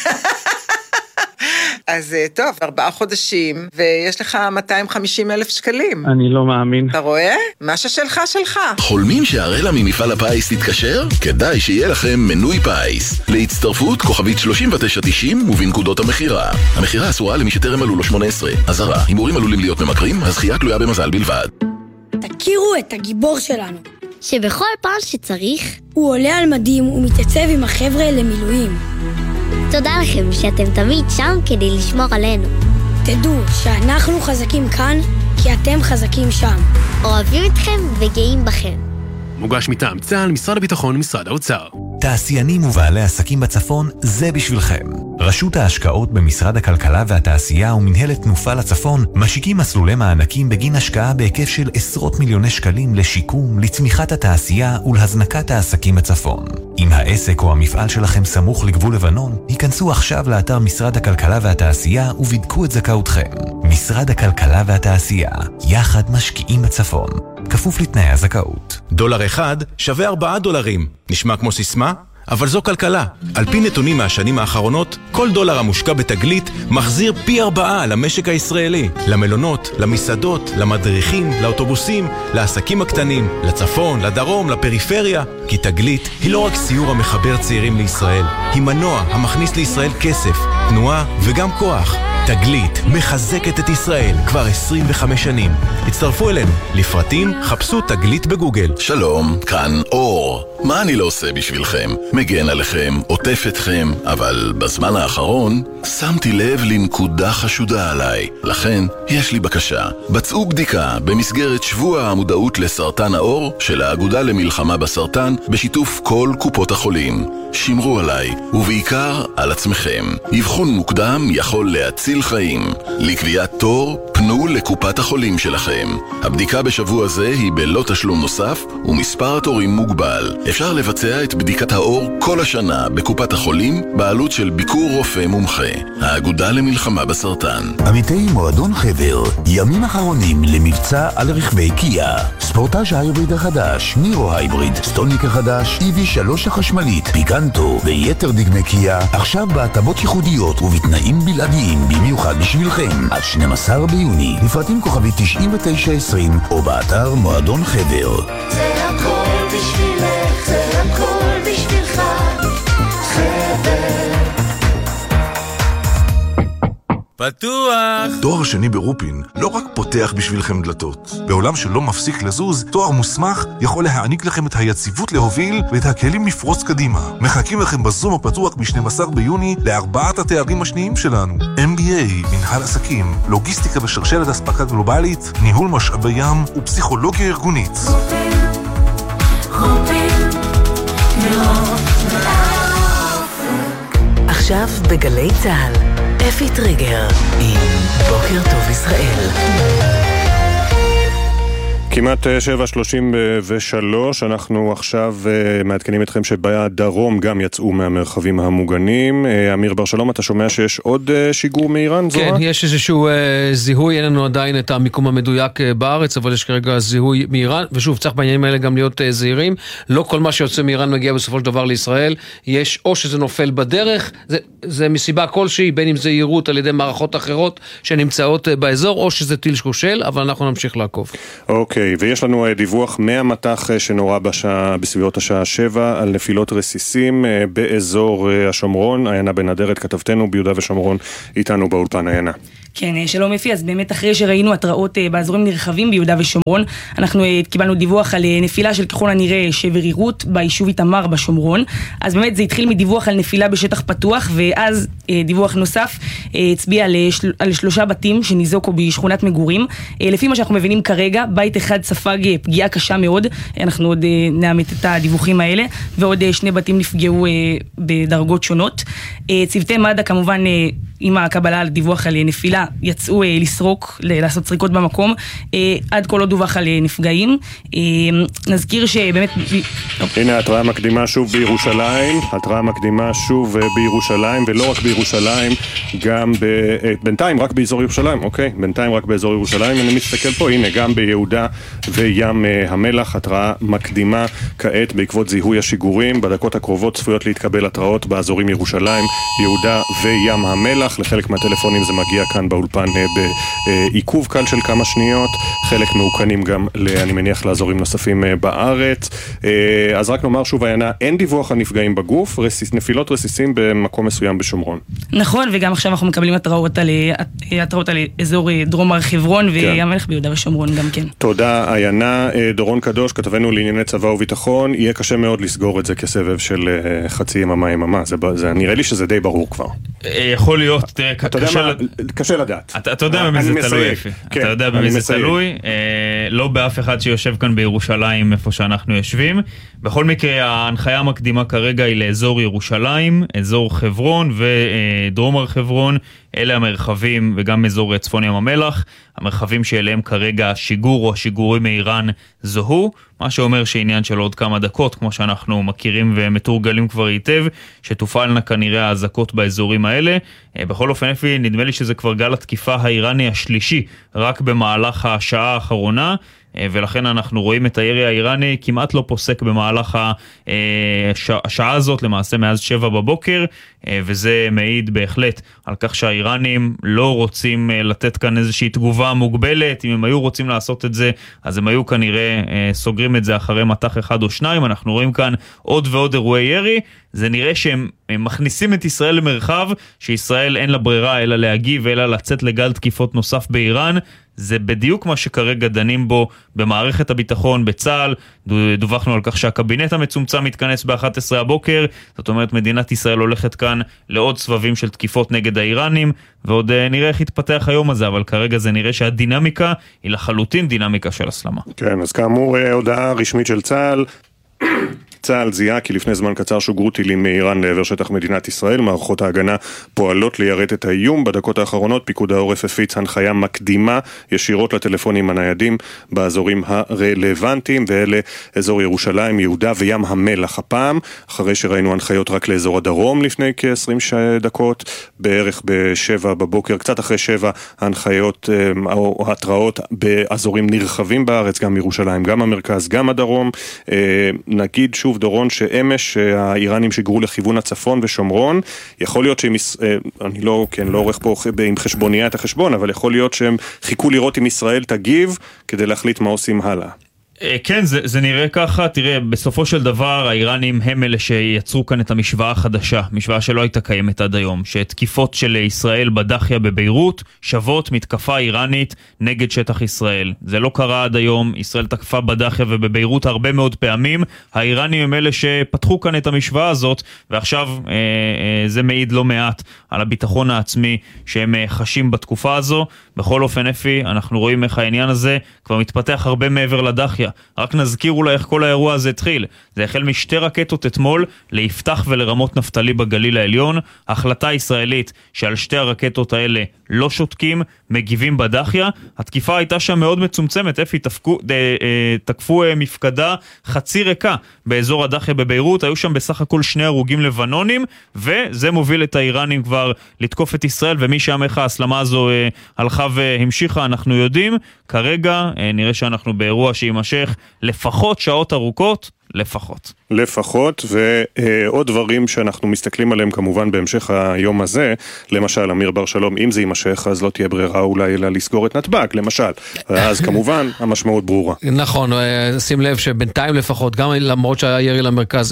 אז טוב, 4 חודשים, ויש לך 250,000 שקלים. אני לא מאמין. אתה רואה? מה ששלך שלך. חולמים שהראלה ממפעל הפיס תתקשר? כדאי שיהיה לכם מנוי פיס. להצטרפות כוכבית 3990 ובנקודות המחירה. המחירה אסורה למי שטרם מלאו לו 18. אזהרה, הימורים עלולים להיות ממכרים, הזכייה תלויה במזל בלבד. תכירו את הגיבור שלנו. שבכל פעם שצריך, הוא עולה על מדים ומתייצב עם החבר'ה למילואים. תודה לכם שאתם תמיד שם כדי לשמור עלינו. תדעו שאנחנו חזקים כאן, כי אתם חזקים שם. אוהבים אתכם וגאים בכם. מוגש מטעם צה"ל, משרד הביטחון ומשרד האוצר. תעשיינים ובעלי עסקים בצפון, זה בשבילכם. רשות ההשקעות במשרד הכלכלה והתעשייה ומנהלת תנופה לצפון משיקים מסלולי מענקים בגין השקעה בהיקף של עשרות מיליוני שקלים לשיקום, לצמיחת התעשייה ולהזנקת העסקים בצפון. אם העסק או המפעל שלכם סמוך לגבול לבנון, היכנסו עכשיו לאתר משרד הכלכלה והתעשייה ובדקו את זכאותכם. משרד הכלכלה והתעשייה, יחד משקיעים בצפון. כפוף לתנאי הזכאות. $1 שווה $4. נשמע כמו סיסמה? אבל זו כלכלה. על פי נתונים מהשנים האחרונות, כל $1 המושקע בתגלית מחזיר פי 4 למשק הישראלי. למלונות, למסעדות, למדריכים, לאוטובוסים, לעסקים הקטנים, לצפון, לדרום, לפריפריה. כי תגלית היא לא רק סיור המחבר צעירים לישראל, היא מנוע המכניס לישראל כסף, תנועה וגם כוח. תגלית מחזקת את ישראל כבר 25 שנים. הצטרפו אלינו. לפרטים חפשו תגלית בגוגל. שלום, כאן אור. מה אני לא עושה בשבילכם? מגן עליכם, עוטף אתכם, אבל בזמן האחרון שמתי לב לנקודה חשודה עליי. לכן יש לי בקשה. בצעו בדיקה במסגרת שבוע המודעות לסרטן העור של האגודה למלחמה בסרטן בשיתוף כל קופות החולים. שמרו עליי, ובעיקר על עצמכם. אבחון מוקדם יכול להציל חיים. לקביעת תור, פנו לקופת החולים שלכם. הבדיקה בשבוע זה היא בלא תשלום נוסף, ומספר התורים מוגבל. אפשר לבצע את בדיקת האור כל השנה בקופת החולים, בעלות של ביקור רופא מומחה. האגודה למלחמה בסרטן. עמיתי מועדון חבר, ימים אחרונים למבצע על רכבי קיה. ספורטאז' ההיבריד החדש, נירו הייבריד, סטוניק החדש, EV3 החשמלית, פיקנטו ויתר דגמי קיה, עכשיו בהטבות ייחודיות ובתנאים בלעדיים במיוחד בשבילכם. עד 12 ביוני, לפרטים כוכבית 9920 או באתר מועדון חבר. זה הכל בשבילך, זה הכל בשבילך, חבר. פתוח! תואר שני ברופין לא רק פותח בשבילכם דלתות. בעולם שלא מפסיק לזוז, תואר מוסמך יכול להעניק לכם את היציבות להוביל ואת הכלים לפרוץ קדימה. מחכים לכם בזום הפתוח ב-12 ביוני ל4 התארים השניים שלנו. MBA, מנהל עסקים, לוגיסטיקה ושרשרת אספקה גלובלית, ניהול משאבי ים ופסיכולוגיה ארגונית. עכשיו בגלי צהל אפי טריגר עם בוקר טוב ישראל. כמעט 7:33, אנחנו עכשיו מעדכנים אתכם שבדרום גם יצאו מהמרחבים המוגנים. אמיר בר שלום, אתה שומע שיש עוד שיגור מאיראן? כן, יש איזשהו זיהוי, אין לנו עדיין את המיקום המדויק בארץ, אבל יש כרגע זיהוי מאיראן, ושוב, צריך בעניינים האלה גם להיות זהירים. לא כל מה שיוצא מאיראן מגיע בסופו של דבר לישראל, יש או שזה נופל בדרך, זה מסיבה כלשהי, בין אם זה יירוט על ידי מערכות אחרות שנמצאות באזור, או שזה טיל שכושל, אבל אנחנו נמשיך לעקוב. אוקיי, ויש לנו דיווח מהמטח שנורא בסביבות השעה 7 על נפילות רסיסים באזור השומרון. עיינה בן אדרת, כתבתנו ביהודה ושומרון, איתנו באולפן. עיינה. כן, שלום אפי, אז באמת אחרי שראינו התראות באזורים נרחבים ביהודה ושומרון, אנחנו קיבלנו דיווח על נפילה של ככל הנראה שבר יירוט ביישוב איתמר בשומרון. אז באמת זה התחיל מדיווח על נפילה בשטח פתוח, ואז דיווח נוסף הצביע על 3 בתים שניזוקו בשכונת מגורים. לפי מה שאנחנו מבינים כרגע, בית אחד ספג פגיעה קשה מאוד, אנחנו עוד נאמת את הדיווחים האלה, ועוד 2 בתים נפגעו בדרגות שונות. צוותי מד"א כמובן עם הקבלה על דיווח על נפילה, יצאו לסרוק, לעשות סריקות במקום, עד כה לא דווח על נפגעים. נזכיר שבאמת... הנה התראה מקדימה שוב בירושלים, התראה מקדימה שוב בירושלים, ולא רק בירושלים, גם בינתיים רק באזור ירושלים, אוקיי? בינתיים רק באזור ירושלים, אני מסתכל פה, הנה, גם ביהודה וים המלח, התראה מקדימה כעת בעקבות זיהוי השיגורים. בדקות הקרובות צפויות להתקבל התראות באזורים ירושלים, יהודה וים המלח. לחלק מהטלפונים זה מגיע כאן באולפן בעיכוב קל של כמה שניות, חלק מעוקנים גם, אני מניח, לאזורים נוספים בארץ. אז רק נאמר שוב, עיינה, אין דיווח על נפגעים בגוף, נפילות רסיסים במקום מסוים בשומרון. נכון, וגם עכשיו אנחנו מקבלים התראות על אזור דרום הר חברון וים המלח ביהודה ושומרון גם כן. תודה, עיינה. דורון קדוש, כתבנו לענייני צבא וביטחון, יהיה קשה מאוד לסגור את זה כסבב של חצי יממה. זה נראה לי שזה די ברור כבר. יכול להיות, קשה לדעת. אתה יודע במי זה תלוי, אפי. אתה יודע במי זה תלוי. לא באף אחד שיושב כאן בירושלים איפה שאנחנו יושבים. בכל מקרה, ההנחיה המקדימה כרגע היא לאזור ירושלים, אזור חברון ודרום הר חברון. אלה המרחבים וגם אזור צפון ים המלח, המרחבים שאליהם כרגע השיגור או השיגורים מאיראן זוהו, מה שאומר שעניין של עוד כמה דקות, כמו שאנחנו מכירים ומתורגלים כבר היטב, שתופעלנה כנראה האזעקות באזורים האלה. בכל אופן, נדמה לי שזה כבר גל התקיפה האיראני השלישי, רק במהלך השעה האחרונה, ולכן אנחנו רואים את הירי האיראני כמעט לא פוסק במהלך השעה הזאת, למעשה מאז 7 בבוקר, וזה מעיד בהחלט על כך שהאיראנים לא רוצים לתת כאן איזושהי תגובה מוגבלת. אם הם היו רוצים לעשות את זה, אז הם היו כנראה סוגרים את זה אחרי מתח אחד או שניים. אנחנו רואים כאן עוד ועוד אירועי ירי. זה נראה שהם מכניסים את ישראל למרחב שישראל אין לה ברירה אלא להגיב אלא לצאת לגל תקיפות נוסף באיראן. זה בדיוק מה שכרגע דנים בו במערכת הביטחון, בצה"ל. דווחנו על כך שהקבינט המצומצם מתכנס ב-11 הבוקר, זאת אומרת מדינת ישראל הולכת כאן לעוד סבבים של תקיפות נגד האיראנים, ועוד נראה איך יתפתח היום הזה, אבל כרגע זה נראה שהדינמיקה היא לחלוטין דינמיקה של הסלמה. כן, אז כאמור הודעה רשמית של צה"ל, צה"ל זיהה כי לפני זמן קצר שוגרו טילים מאיראן לעבר שטח מדינת ישראל. מערכות ההגנה פועלות ליירט את האיום. בדקות האחרונות פיקוד העורף הפיץ הנחיה מקדימה ישירות לטלפונים הניידים באזורים הרלוונטיים, ואלה אזור ירושלים, יהודה וים המלח. הפעם, אחרי שראינו הנחיות רק לאזור הדרום לפני כ-20 דקות, בערך ב-7 בבוקר, קצת אחרי 7, ההנחיות או התראות באזורים נרחבים בארץ, גם ירושלים, גם המרכז, גם הדרום. נגיד שוב דורון שאמש האיראנים שיגרו לכיוון הצפון ושומרון. יכול להיות שהם, אני לא עורך פה עם חשבוניה את החשבון, אבל יכול להיות שהם חיכו לראות אם ישראל תגיב כדי להחליט מה עושים הלאה. כן, זה נראה ככה. תראה, בסופו של דבר האיראנים הם אלה שיצרו כאן את המשוואה החדשה, משוואה שלא הייתה קיימת עד היום, שתקיפות של ישראל בדחיה בביירות שוות מתקפה איראנית נגד שטח ישראל. זה לא קרה עד היום. ישראל תקפה בדחיה ובביירות הרבה מאוד פעמים. האיראנים הם אלה שפתחו כאן את המשוואה הזאת, ועכשיו זה מעיד לא מעט על הביטחון העצמי שהם חשים בתקופה הזו. בכל אופן, אפי, אנחנו רואים איך העניין הזה כבר מתפתח הרבה מעבר לדחיה. רק נזכיר אולי איך כל האירוע הזה התחיל. זה החל משתי רקטות אתמול ליפתח ולרמות נפתלי בגליל העליון. החלטה ישראלית שעל שתי הרקטות האלה לא שותקים, מגיבים בדחיה. התקיפה הייתה שם מאוד מצומצמת. אפי, תקפו מפקדה חצי ריקה באזור הדחיה בביירות. היו שם בסך הכל 2 הרוגים לבנונים, וזה מוביל את האיראנים כבר לתקוף את ישראל, ומי שאמך ההסלמה הזו הלכה והמשיכה, אנחנו יודעים. כרגע נראה שאנחנו באירוע שימשך לפחות שעות ארוכות, לפחות, ועוד דברים שאנחנו מסתכלים עליהם כמובן בהמשך היום הזה, למשל אמיר בר שלום, אם זה יימשך אז לא תהיה ברירה אולי אלא לסגור את נתב"ג למשל, אז כמובן המשמעות ברורה. נכון, שים לב שבינתיים לפחות, גם למרות שהיה ירי למרכז,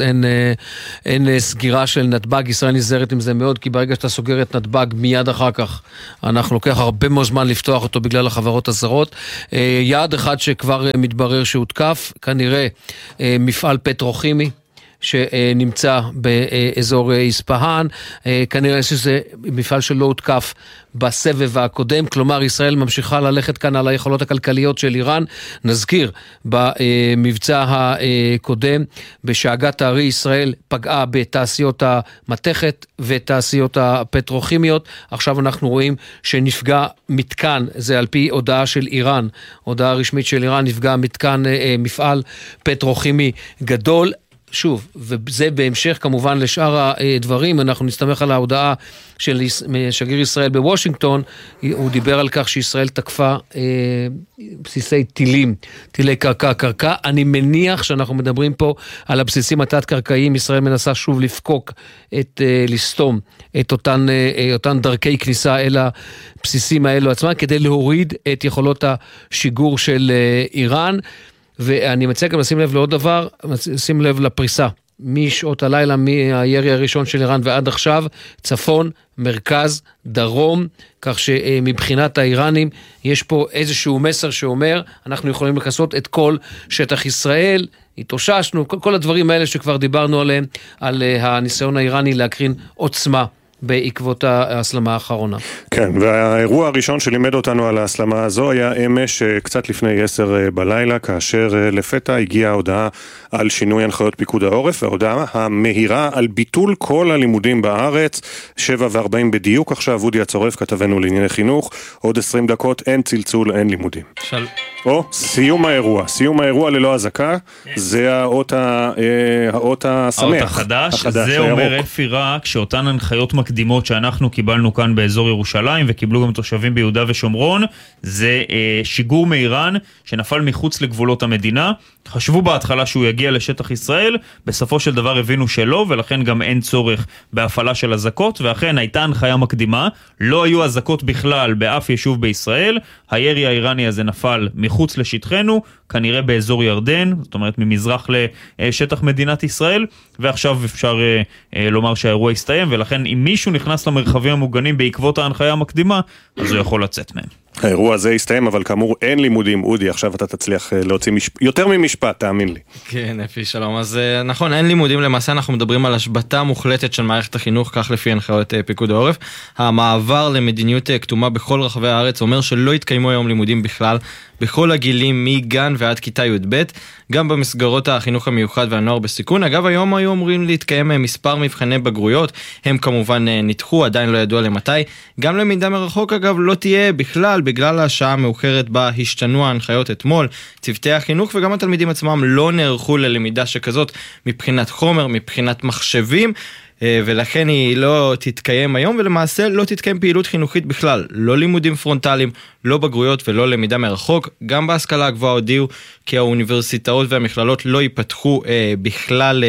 אין סגירה של נתב"ג. ישראל נזהרת עם זה מאוד, כי ברגע שאתה סוגר את נתב"ג מיד אחר כך, אנחנו לוקח הרבה מאוד זמן לפתוח אותו בגלל החברות הזרות. יעד אחד שכבר מתברר שהותקף, כנראה מפעל פטרוכימי שנמצא באזור איספהאן. כנראה שזה מפעל שלא הותקף בסבב הקודם, כלומר ישראל ממשיכה ללכת כאן על היכולות הכלכליות של איראן. נזכיר, במבצע הקודם בשאגת הארי ישראל פגעה בתעשיות המתכת ותעשיות הפטרוכימיות. עכשיו אנחנו רואים שנפגע מתקן, זה על פי הודעה של איראן, הודעה רשמית של איראן, נפגע מתקן מפעל פטרוכימי גדול. שוב, וזה בהמשך כמובן לשאר הדברים, אנחנו נסתמך על ההודעה של שגריר ישראל בוושינגטון, הוא דיבר על כך שישראל תקפה בסיסי טילי קרקע. אני מניח שאנחנו מדברים פה על הבסיסים התת-קרקעיים, ישראל מנסה שוב לפקוק, לסתום את אותן דרכי כניסה אל הבסיסים האלו עצמם, כדי להוריד את יכולות השיגור של איראן. ואני מציע גם לשים לב לעוד דבר, שים לב לפריסה, משעות הלילה, מהירי הראשון של איראן ועד עכשיו, צפון, מרכז, דרום, כך שמבחינת האיראנים יש פה איזשהו מסר שאומר, אנחנו יכולים לכסות את כל שטח ישראל, התאוששנו, כל הדברים האלה שכבר דיברנו עליהם, על הניסיון האיראני להקרין עוצמה בעקבות ההסלמה האחרונה. כן, והאירוע הראשון שלימד אותנו על ההסלמה הזו היה אמש קצת לפני 10 בלילה, כאשר לפתע הגיעה ההודעה על שינוי הנחיות פיקוד העורף, וההודעה המהירה על ביטול כל הלימודים בארץ. 7:40 בדיוק עכשיו, אודי הצורף, כתבנו לענייני חינוך, עוד 20 דקות, אין צלצול, אין לימודים. סיום האירוע ללא הזקה, זה האות השמח. האות החדש, זה אומר אפי רק שאותן הנחיות מקדימות שאנחנו קיבלנו כאן באזור ירושלים, וקיבלו גם תושבים ביהודה ושומרון, זה שיגור מאיראן שנפל מחוץ לגבולות המדינה. חשבו בהתחלה שהוא יגיע לשטח ישראל, בסופו של דבר הבינו שלא, ולכן גם אין צורך בהפעלה של הזקות, ואכן הייתה הנחיה מקדימה, לא היו הזקות בכלל באף יישוב בישראל, הירי האיראני הזה נפל מחוץ לשטחנו, כנראה באזור ירדן, זאת אומרת ממזרח לשטח מדינת ישראל, ועכשיו אפשר לומר שהאירוע הסתיים, ולכן אם מישהו נכנס למרחבים המוגנים בעקבות ההנחיה המקדימה, אז הוא יכול לצאת מהם. האירוע הזה הסתיים, אבל כאמור אין לימודים. אודי, עכשיו אתה תצליח להוציא יותר ממשפט, תאמין לי. כן, אפי, שלום. אז נכון, אין לימודים. למעשה אנחנו מדברים על השבתה מוחלטת של מערכת החינוך, כך לפי הנחיות פיקוד העורף. המעבר למדיניות כתומה בכל רחבי הארץ אומר שלא יתקיימו היום לימודים בכלל, בכל הגילים מגן ועד כיתה י"ב, גם במסגרות החינוך המיוחד והנוער בסיכון. אגב, היום היו אמורים להתקיים מספר מבחני בגרויות, הם כמובן נדחו, עדיין לא ידוע למתי. גם למידה מרחוק, אגב, לא תהיה בכלל, בגלל השעה המאוחרת בה השתנו ההנחיות אתמול. צוותי החינוך וגם התלמידים עצמם לא נערכו ללמידה שכזאת מבחינת חומר, מבחינת מחשבים, ולכן היא לא תתקיים היום, ולמעשה לא תתקיים פעילות חינוכית בכלל, לא לימודים פרונטליים, לא בגרויות ולא למידה מרחוק. גם בהשכלה הגבוהה הודיעו כי האוניברסיטאות והמכללות לא ייפתחו בכלל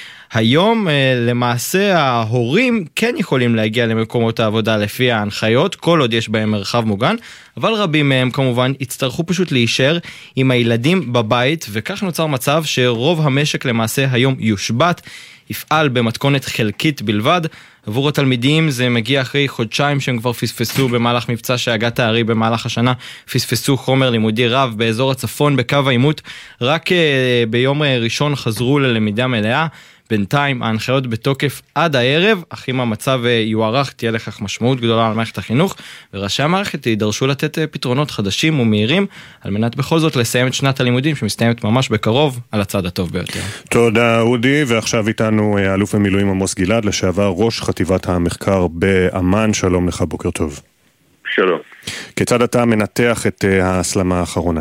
היום. למעשה ההורים כן יכולים להגיע למקומות העבודה לפי ההנחיות, כל עוד יש בהם מרחב מוגן, אבל רבים מהם כמובן יצטרכו פשוט להישאר עם הילדים בבית, וכך נוצר מצב שרוב המשק למעשה היום יושבת, יפעל במתכונת חלקית בלבד. עבור התלמידים זה מגיע אחרי חודשיים שהם כבר פספסו במהלך מבצע שאגת הארי במהלך השנה, פספסו חומר לימודי רב באזור הצפון בקו העימות, רק ביום ראשון חזרו ללמידה מלאה. בינתיים ההנחיות בתוקף עד הערב, אך אם המצב יוארך תהיה לכך משמעות גדולה על מערכת החינוך, וראשי המערכת יידרשו לתת פתרונות חדשים ומהירים, על מנת בכל זאת לסיים את שנת הלימודים שמסתיימת ממש בקרוב על הצד הטוב ביותר. תודה אודי, ועכשיו איתנו אלוף במילואים עמוס גלעד, לשעבר ראש חטיבת המחקר באמן. שלום לך, בוקר טוב. שלום. כיצד אתה מנתח את ההסלמה האחרונה?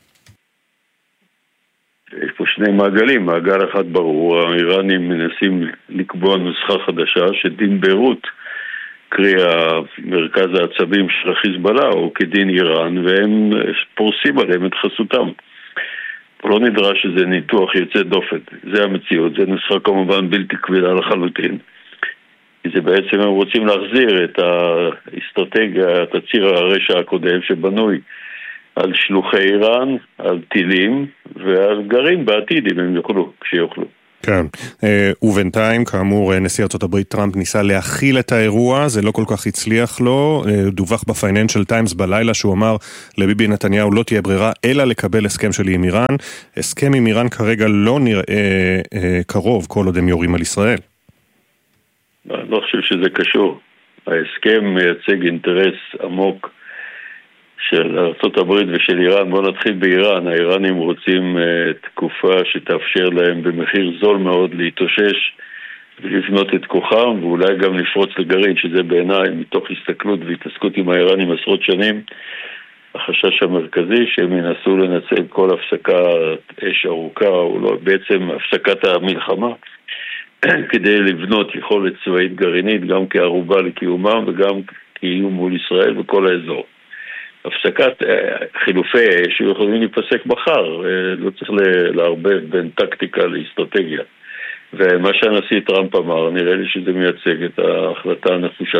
יש פה שני מעגלים, מעגל אחד ברור, האיראנים מנסים לקבוע נוסחה חדשה שדין ביירות, קרי מרכז העצבים של החיזבאללה, או כדין איראן, והם פורסים עליהם את חסותם. לא נדרש שזה ניתוח יוצא דופן, זה המציאות, זה נוסחה כמובן בלתי קבילה לחלוטין. זה בעצם הם רוצים להחזיר את האסטרטגיה, את הציר הרשע הקודם שבנוי על שלוחי איראן, על טילים ועל גרעין בעתיד אם הם יוכלו, כשיוכלו. כן, ובינתיים, כאמור, נשיא ארצות הברית טראמפ ניסה להכיל את האירוע, זה לא כל כך הצליח לו, דווח בפייננשל טיימס בלילה שהוא אמר לביבי נתניהו לא תהיה ברירה אלא לקבל הסכם שלי עם איראן. הסכם עם איראן כרגע לא נראה קרוב כל עוד הם יורים על ישראל. אני לא חושב שזה קשור. ההסכם מייצג אינטרס עמוק של ארצות הברית ושל איראן. בואו נתחיל באיראן. האיראנים רוצים תקופה שתאפשר להם במחיר זול מאוד להתאושש ולבנות את כוחם, ואולי גם לפרוץ לגרעין, שזה בעיניי מתוך הסתכלות והתעסקות עם האיראנים עשרות שנים, החשש המרכזי שהם ינסו לנצל כל הפסקת אש ארוכה, או לא, בעצם הפסקת המלחמה, כדי לבנות יכולת צבאית גרעינית, גם כערובה לקיומם וגם כאיום מול ישראל וכל האזור. הפסקת חילופי אש יכולים להיפסק מחר, לא צריך לערבב בין טקטיקה לאסטרטגיה. ומה שהנשיא טראמפ אמר, נראה לי שזה מייצג את ההחלטה הנחושה